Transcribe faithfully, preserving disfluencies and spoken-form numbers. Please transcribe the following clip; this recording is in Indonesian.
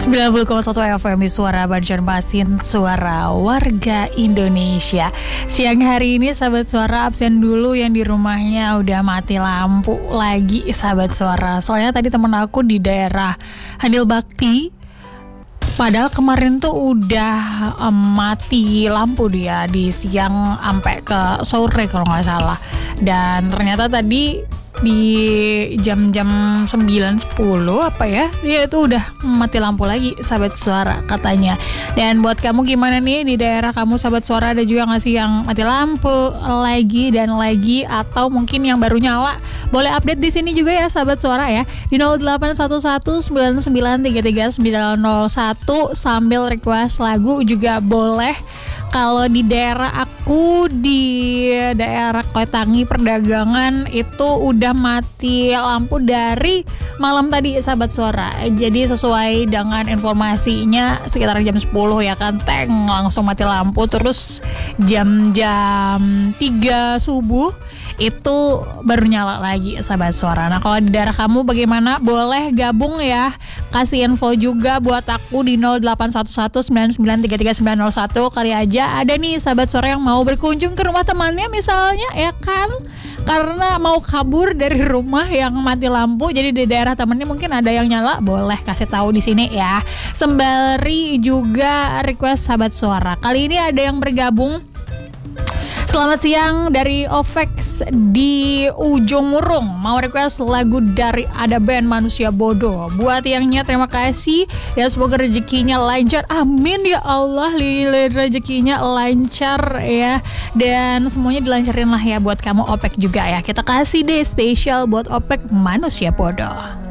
sembilan puluh koma satu F M di Suara Banjarmasin, suara warga Indonesia. Siang hari ini sahabat suara absen dulu yang di rumahnya udah mati lampu lagi sahabat suara. Soalnya tadi temen aku di daerah Handil Bakti, padahal kemarin tuh udah um, mati lampu dia di siang sampai ke sore kalau nggak salah. Dan ternyata tadi di jam-jam sembilan sepuluh apa ya, dia itu udah mati lampu lagi sahabat suara katanya. Dan buat kamu gimana nih di daerah kamu sahabat suara, ada juga nggak sih yang mati lampu lagi dan lagi, atau mungkin yang baru nyala? Boleh update di sini juga ya sahabat suara ya, di nol delapan satu satu sembilan sembilan tiga tiga sembilan nol satu sambil request lagu juga boleh. Kalau di daerah aku di daerah Kletangi Perdagangan itu udah mati lampu dari malam tadi sahabat suara. Jadi sesuai dengan informasinya sekitar jam sepuluh ya kan, teng langsung mati lampu. Terus jam-jam tiga subuh itu baru nyala lagi sahabat suara. Nah kalau di daerah kamu bagaimana? Boleh gabung ya, kasih info juga buat aku di nol delapan satu satu sembilan sembilan tiga tiga sembilan nol satu. Kali aja ada nih sahabat suara yang mau berkunjung ke rumah temannya misalnya ya kan, karena mau kabur dari rumah yang mati lampu, jadi di daerah temannya mungkin ada yang nyala, boleh kasih tahu di sini ya. Sembari juga request sahabat suara. Kali ini ada yang bergabung. Selamat siang dari Ovex di Ujung Murung. Mau request lagu dari Ada Band Manusia Bodoh. Buat yangnya terima kasih. Ya semoga rezekinya lancar. Amin ya Allah. Rezekinya lancar ya. Dan semuanya dilancarin lah ya buat kamu Opek juga ya. Kita kasih deh spesial buat Opek Manusia Bodoh.